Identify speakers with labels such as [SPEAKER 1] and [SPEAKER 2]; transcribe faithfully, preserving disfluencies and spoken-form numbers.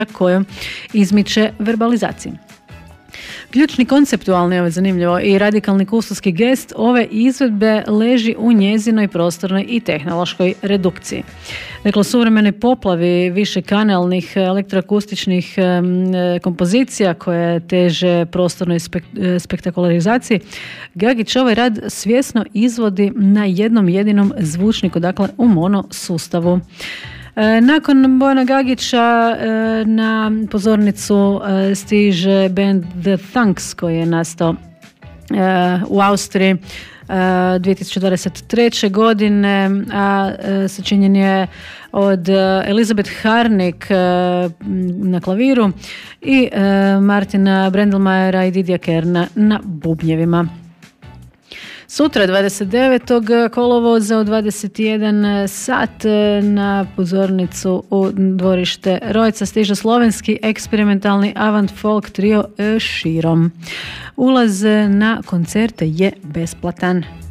[SPEAKER 1] kojom izmiče verbalizaciji. Ključni konceptualni, ovo je zanimljivo, i radikalni kustovski gest ove izvedbe leži u njezinoj prostornoj i tehnološkoj redukciji. Dakle, u suvremenoj poplavi višekanalnih elektroakustičnih kompozicija koje teže prostornoj spek- spektakularizaciji, Gagić ovaj rad svjesno izvodi na jednom jedinom zvučniku, dakle u mono sustavu. Nakon Bojana Gagića na pozornicu stiže band The Thunks koji je nastao u Austriji dvije tisuće dvadeset treće. godine, a sačinjen je od Elizabeth Harnik na klaviru i Martina Brendelmajera i Didija Kerna na bubnjevima. Sutra, dvadeset devetog kolovoza u dvadeset jedan sat na pozornicu u dvorište Rojca stiže slovenski eksperimentalni avant folk trio Širom. Ulaz na koncerte je besplatan.